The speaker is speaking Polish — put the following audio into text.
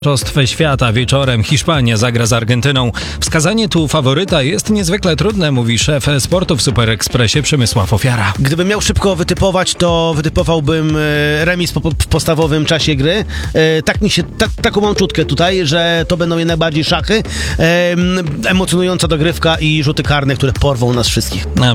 Mistrzostw Świata wieczorem Hiszpania zagra z Argentyną. Wskazanie tu faworyta jest niezwykle trudne, mówi szef sportu w Super Expressie Przemysław Ofiara. Gdybym miał szybko wytypować, to wytypowałbym remis w podstawowym czasie gry. Taką mam czutkę tutaj, że to będą jednak bardziej szachy, emocjonująca dogrywka i rzuty karne, które porwą nas wszystkich.